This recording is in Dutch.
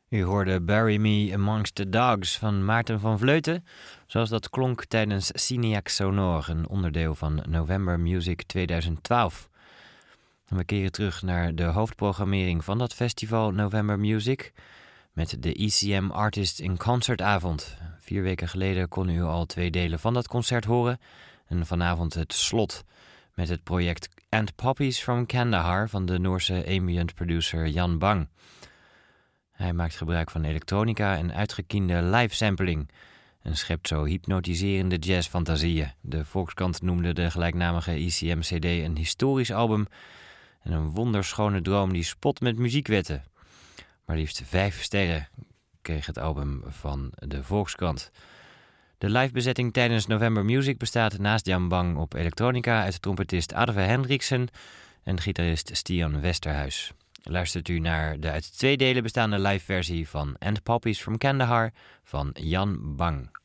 U hoorde Bury Me Amongst the Dogs van Maarten van Vleuten, zoals dat klonk tijdens Cineac Sonore, een onderdeel van November Music 2012. We keren terug naar de hoofdprogrammering van dat festival November Music met de ECM Artists in Concertavond. 4 weken geleden kon u al 2 delen van dat concert horen en vanavond het slot met het project And Poppies from Kandahar van de Noorse ambient producer Jan Bang. Hij maakt gebruik van elektronica en uitgekiende live sampling en schept zo hypnotiserende jazzfantasieën. De Volkskrant noemde de gelijknamige ECM-cd een historisch album en een wonderschone droom die spot met muziekwetten. Maar liefst 5 sterren kreeg het album van de Volkskrant. De livebezetting tijdens November Music bestaat naast Jan Bang op elektronica uit trompetist Arve Hendriksen en gitarist Stian Westerhuis. Luistert u naar de uit 2 delen bestaande live versie van And Poppies from Kandahar van Jan Bang.